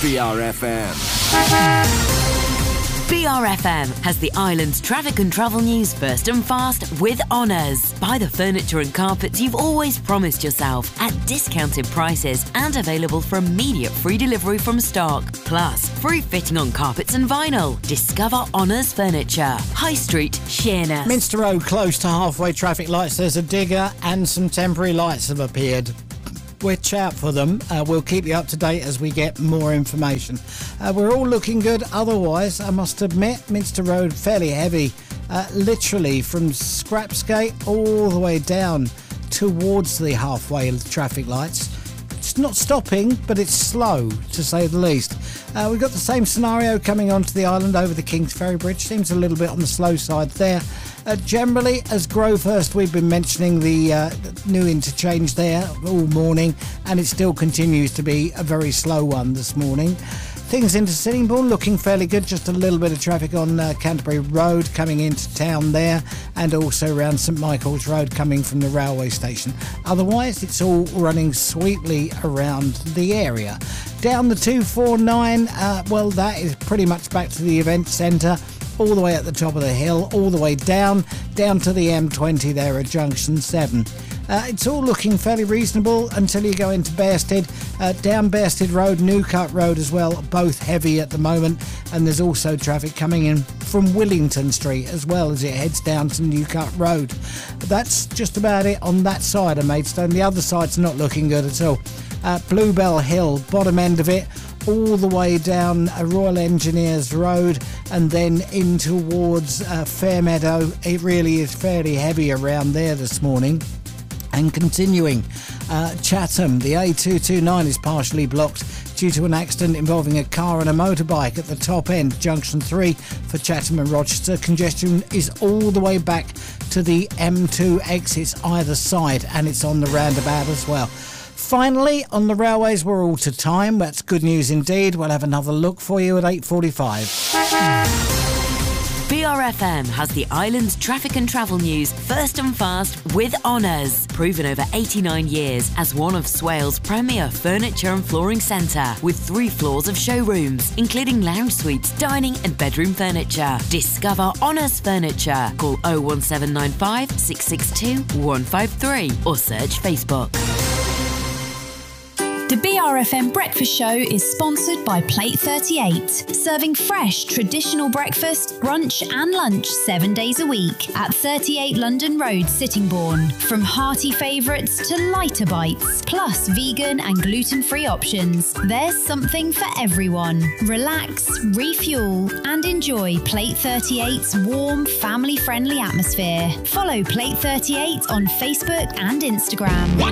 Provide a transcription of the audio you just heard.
BRFM. BRFM has the island's traffic and travel news first and fast with Honours. Buy the furniture and carpets you've always promised yourself at discounted prices and available for immediate free delivery from stock. Plus, free fitting on carpets and vinyl. Discover Honours Furniture. High Street, Sheerness. Minster Road, close to halfway traffic lights. There's a digger and some temporary lights have appeared. Watch out for them. We'll keep you up to date as we get more information. We're all looking good. Otherwise, I must admit, Minster Road fairly heavy, literally from Scrapsgate all the way down towards the halfway traffic lights. It's not stopping, but it's slow, to say the least. We've got the same scenario coming onto the island over the King's Ferry Bridge. Seems a little bit on the slow side there. Generally, as Grovehurst, we've been mentioning the new interchange there all morning, and it still continues to be a very slow one this morning. Things into Sittingbourne looking fairly good, just a little bit of traffic on Canterbury Road coming into town there, and also around St Michael's Road coming from the railway station. Otherwise, it's all running sweetly around the area. Down the 249, well, that is pretty much back to the event centre, all the way at the top of the hill, all the way down to the M20 there at Junction 7. It's all looking fairly reasonable until you go into Bearsted, down Bearsted Road, Newcut Road as well, both heavy at the moment, and there's also traffic coming in from Willington Street as well as it heads down to Newcut Road. That's just about it on that side of Maidstone. The other side's not looking good at all. Bluebell Hill, bottom end of it, all the way down Royal Engineers Road and then in towards Fairmeadow. It really is fairly heavy around there this morning. And continuing, Chatham, the A229 is partially blocked due to an accident involving a car and a motorbike at the top end, Junction 3 for Chatham and Rochester. Congestion is all the way back to the M2 exits either side, and it's on the roundabout as well. Finally, on the railways, we're all to time. That's good news indeed. We'll have another look for you at 8:45. BRFM has the island's traffic and travel news first and fast with Honours. Proven over 89 years as one of Swale's premier furniture and flooring centre, with 3 floors of showrooms, including lounge suites, dining and bedroom furniture. Discover Honours Furniture. Call 01795 662 153 or search Facebook. The BRFM Breakfast Show is sponsored by Plate 38, serving fresh, traditional breakfast, brunch and lunch 7 days a week at 38 London Road, Sittingbourne. From hearty favourites to lighter bites, plus vegan and gluten-free options, there's something for everyone. Relax, refuel and enjoy Plate 38's warm, family-friendly atmosphere. Follow Plate 38 on Facebook and Instagram.